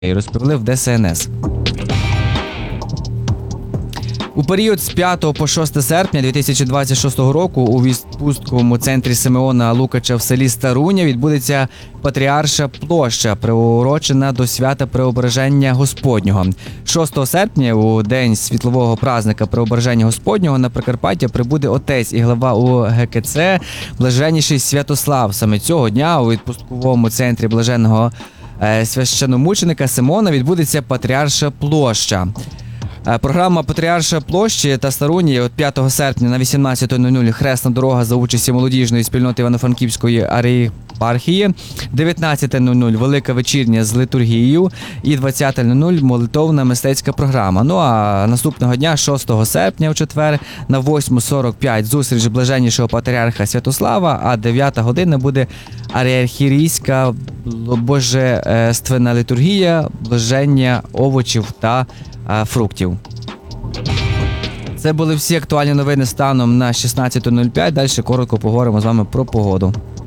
розповіли в ДСНС. У період з 5 по 6 серпня 2026 року у відпустковому центрі Симеона Лукача в селі Старуня відбудеться Патріарша площа, приурочена до свята Преображення Господнього. 6 серпня, у день світлового празника Преображення Господнього, на Прикарпаття прибуде отець і глава УГКЦ Блаженніший Святослав. Саме цього дня у відпустковому центрі блаженного священомученика Симона відбудеться Патріарша площа. Програма Патріарша площі та Старуні от 5 серпня на 18:00 хресна дорога за участі молодіжної спільноти Івано-Франківської архієпархії, 19:00 велика вечірня з літургією і 20:00 молитовна мистецька програма. Ну а наступного дня, 6 серпня у четвер, на 8:45 зустріч блаженнішого патріарха Святослава, а 9 година буде архієрейська божественна літургія, блаження овочів та фруктів. Це були всі актуальні новини станом на 16:05. Далі коротко поговоримо з вами про погоду.